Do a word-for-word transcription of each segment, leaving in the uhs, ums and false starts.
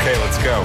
let's go.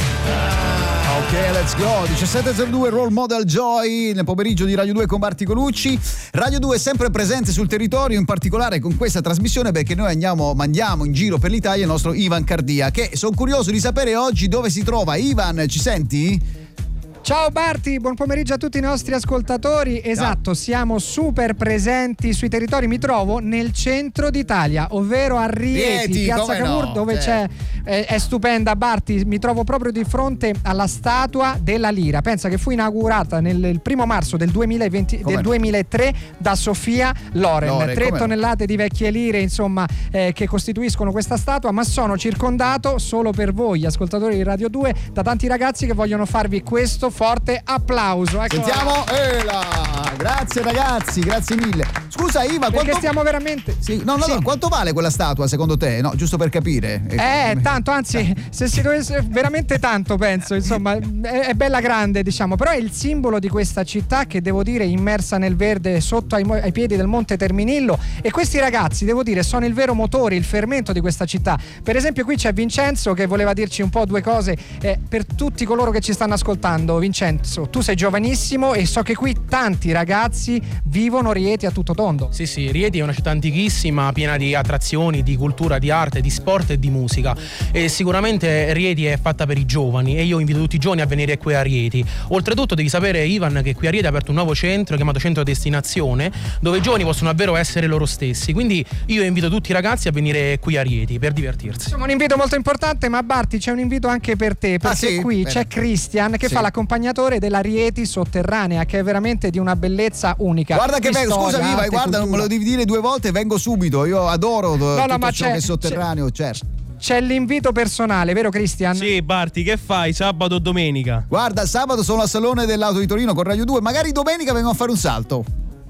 Ok, let's go. diciassette e zero due Role Model Joy nel pomeriggio di Radio due con Marti Colucci. Radio due è sempre presente sul territorio, in particolare con questa trasmissione, perché noi andiamo, mandiamo in giro per l'Italia il nostro Ivan Cardia, che sono curioso di sapere oggi dove si trova. Ivan, ci senti? Ciao Barti, buon pomeriggio a tutti i nostri ascoltatori. Esatto, siamo super presenti sui territori. Mi trovo nel centro d'Italia, ovvero a Rieti, Rieti, Piazza Cavour, no? dove c'è, eh, è stupenda Barti. Mi trovo proprio di fronte alla statua della lira. Pensa che fu inaugurata nel il primo marzo del, duemilaventi, del no? duemilatré da Sofia Loren. Loren Tre no? tonnellate di vecchie lire, insomma, eh, che costituiscono questa statua. Ma sono circondato solo per voi, ascoltatori di Radio due, da tanti ragazzi che vogliono farvi questo forte applauso. Ecco. Sentiamo, Ela. Grazie ragazzi, grazie mille. Scusa Iva, perché quanto... stiamo veramente sì, no, no, sì. no, quanto vale quella statua secondo te? No, giusto per capire. Eh, tanto, anzi, se si dovesse veramente tanto, penso, insomma, è, è bella grande, diciamo, però è il simbolo di questa città che devo dire immersa nel verde sotto ai, ai piedi del Monte Terminillo, e questi ragazzi, devo dire, sono il vero motore, il fermento di questa città. Per esempio qui c'è Vincenzo che voleva dirci un po' due cose eh, per tutti coloro che ci stanno ascoltando. Vincenzo, tu sei giovanissimo e so che qui tanti ragazzi vivono Rieti a tutto tondo. Sì, sì, Rieti è una città antichissima, piena di attrazioni, di cultura, di arte, di sport e di musica, e sicuramente Rieti è fatta per i giovani, e io invito tutti i giovani a venire qui a Rieti. Oltretutto devi sapere, Ivan, che qui a Rieti è aperto un nuovo centro chiamato Centro Destinazione, dove i giovani possono davvero essere loro stessi, quindi io invito tutti i ragazzi a venire qui a Rieti per divertirsi. Insomma, un invito molto importante, ma Barti, c'è un invito anche per te, perché ah, sì? qui Bene. c'è Christian che sì. fa l'accompagnatore della Rieti sotterranea, che è veramente di una bellezza unica. Guarda che vengo, storia, scusami, vai, guarda, non me lo devi dire due volte, vengo subito. Io adoro no, tutto no, ma ciò c'è, che è sotterraneo, c'è, certo. C'è l'invito personale, vero Christian? Sì, Barti, che fai sabato o domenica? Guarda, sabato sono al Salone dell'Auto di Torino con Radio due, magari domenica vengo a fare un salto.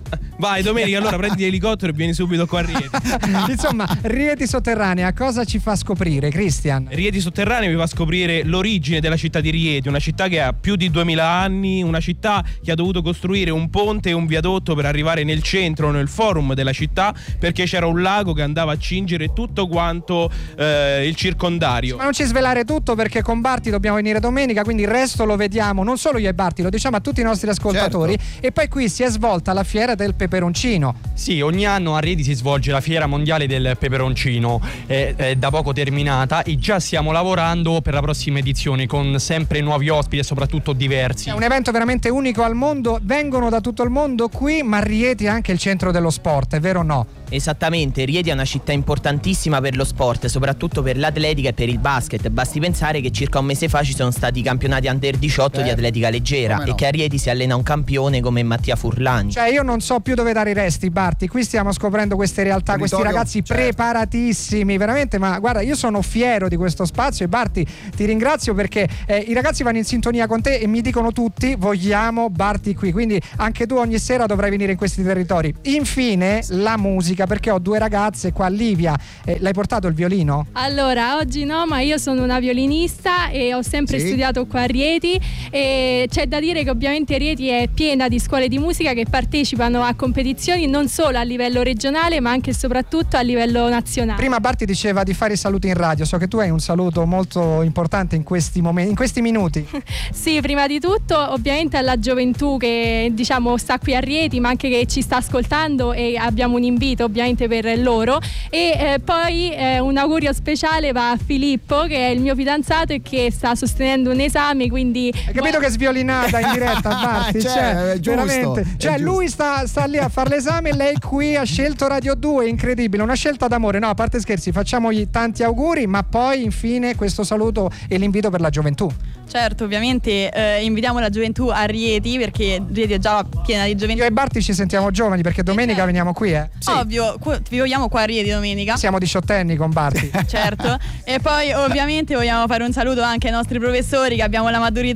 Vai domenica, allora prendi l'elicottero e vieni subito qua a Rieti. Insomma, Rieti sotterranea cosa ci fa scoprire, Christian? Rieti sotterranea vi fa scoprire l'origine della città di Rieti, una città che ha più di duemila anni, una città che ha dovuto costruire un ponte e un viadotto per arrivare nel centro, nel forum della città, perché c'era un lago che andava a cingere tutto quanto eh, il circondario. Ma non ci svelare tutto, perché con Barti dobbiamo venire domenica, quindi il resto lo vediamo non solo io e Barti, lo diciamo a tutti i nostri ascoltatori. Certo. E poi qui si è svolta la fiera del peperoncino. Sì, ogni anno a Rieti si svolge la fiera mondiale del peperoncino, è, è da poco terminata e già stiamo lavorando per la prossima edizione con sempre nuovi ospiti e soprattutto diversi. È un evento veramente unico al mondo, vengono da tutto il mondo qui, ma Rieti è anche il centro dello sport, è vero o no? Esattamente, Rieti è una città importantissima per lo sport, soprattutto per l'atletica e per il basket. Basti pensare che circa un mese fa ci sono stati i campionati under diciotto Beh, di atletica leggera no? e che a Rieti si allena un campione come Mattia Furlani. Cioè io non so più dove dare i resti, Barti, qui stiamo scoprendo queste realtà, Territorio, questi ragazzi certo. preparatissimi, veramente, ma guarda, io sono fiero di questo spazio e Barti ti ringrazio perché eh, i ragazzi vanno in sintonia con te e mi dicono tutti vogliamo Barti qui, quindi anche tu ogni sera dovrai venire in questi territori. Infine la musica, perché ho due ragazze qua. Livia, eh, l'hai portato il violino? Allora, oggi no, ma io sono una violinista e ho sempre Sì. studiato qua a Rieti, e c'è da dire che ovviamente Rieti è piena di scuole di musica che partecipano a competizioni non solo a livello regionale ma anche e soprattutto a livello nazionale. Prima Barti diceva di fare i saluti in radio, so che tu hai un saluto molto importante in questi momenti, in questi minuti. Sì, prima di tutto ovviamente alla gioventù che diciamo sta qui a Rieti ma anche che ci sta ascoltando, e abbiamo un invito ovviamente per loro, e eh, poi eh, un augurio speciale va a Filippo che è il mio fidanzato e che sta sostenendo un esame, quindi Hai capito che sviolinata in diretta, Barti? Cioè, Cioè, è giusto, veramente. è Cioè, giusto. lui sta, sta lì a fare l'esame e lei qui ha scelto Radio due, incredibile, una scelta d'amore. No, a parte scherzi, facciamogli tanti auguri, ma poi infine questo saluto e l'invito per la gioventù. Certo, ovviamente eh, invitiamo la gioventù a Rieti, perché Rieti è già piena di gioventù. Io e Barti ci sentiamo giovani perché domenica certo. veniamo qui, eh. Ovvio, qu- vi vogliamo qua a Rieti domenica. Siamo diciottenni con Barti. Certo. E poi ovviamente vogliamo fare un saluto anche ai nostri professori, che abbiamo la maturità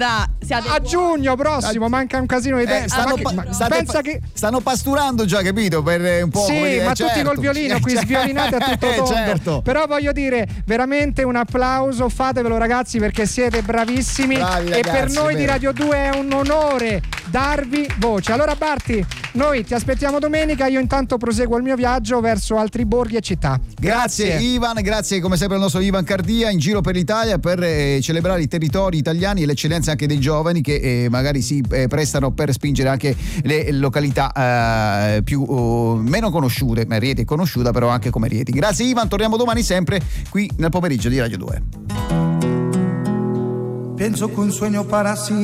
siate a buoni. giugno prossimo, manca un casino di tempo. Eh, stanno, ma che- pa- ma state pensa pa- che stanno pasturando già, capito? Per un po'. sì, come dire, ma certo. tutti col violino qui Eh, sviolinati a tutto tondo. certo. Però voglio dire, veramente un applauso, fatevelo ragazzi, perché siete bravissimi. Bravi, e per ragazzi, noi di vero. Radio due è un onore darvi voce. Allora Barti, noi ti aspettiamo domenica, io intanto proseguo il mio viaggio verso altri borghi e città. Grazie Ivan, grazie come sempre al nostro Ivan Cardia in giro per l'Italia per eh, celebrare i territori italiani e l'eccellenza anche dei giovani che eh, magari si eh, prestano per spingere anche le località eh, più oh, meno conosciute, ma Rieti è conosciuta però anche come Rieti. Grazie Ivan, torniamo domani sempre qui nel pomeriggio di Radio due. Pienso que un sueño para sí